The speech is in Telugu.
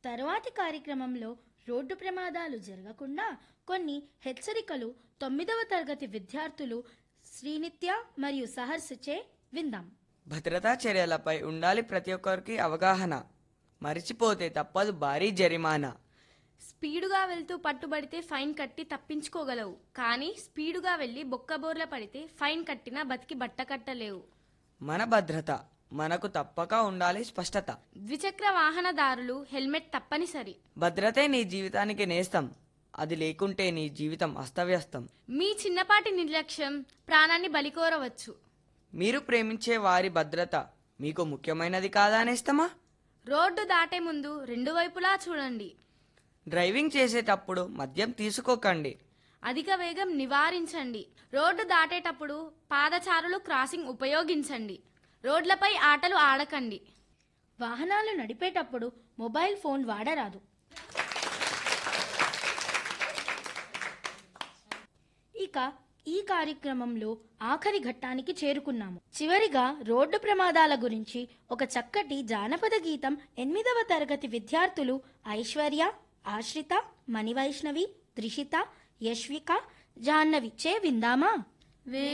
తరువాతి కార్యక్రమంలో రోడ్డు ప్రమాదాలు జరగకుండా కొన్ని హెచ్చరికలు 9వ తరగతి విద్యార్థులు శ్రీనిత్య మరియు సహర్షచే విందాం. భద్రతా చర్యలపై ఉండాలి ప్రతి ఒక్కరికి అవగాహన. మరిచిపోతే తప్పదు భారీ జరిమానా. స్పీడుగా వెళ్తూ పట్టుబడితే ఫైన్ కట్టి తప్పించుకోగలవు, కానీ స్పీడుగా వెళ్ళి బొక్కబోర్ల పడితే ఫైన్ కట్టినా బతికి బట్ట కట్టలేవు. మన భద్రత మనకు తప్పక ఉండాలి స్పష్టత. ద్విచక్ర వాహనదారులు హెల్మెట్ తప్పనిసరి. భద్రతే నీ జీవితానికి నేస్తం, అది లేకుంటే నీ జీవితం అస్తవ్యస్తం. మీ చిన్నపాటి నిర్లక్ష్యం ప్రాణాన్ని బలికోరవచ్చు. మీరు ప్రేమించే వారి భద్రత మీకు ముఖ్యమైనది కాదా నేస్తమా? రోడ్డు దాటే ముందు రెండు వైపులా చూడండి. డ్రైవింగ్ చేసేటప్పుడు మద్యం తీసుకోకండి. అధిక వేగం నివారించండి. రోడ్డు దాటేటప్పుడు పాదచారులు క్రాసింగ్ ఉపయోగించండి. రోడ్లపై ఆటలు ఆడకండి. వాహనాలు నడిపేటప్పుడు మొబైల్ ఫోన్ వాడరాదు. ఇక ఈ కార్యక్రమంలో ఆఖరి ఘట్టానికి చేరుకున్నాము. చివరిగా రోడ్డు ప్రమాదాల గురించి ఒక చక్కటి జానపద గీతం 8వ తరగతి విద్యార్థులు ఐశ్వర్య, ఆశ్రిత, మణివైష్ణవి, త్రిషిత, యశ్విక, జాహ్నవి చే విందామా?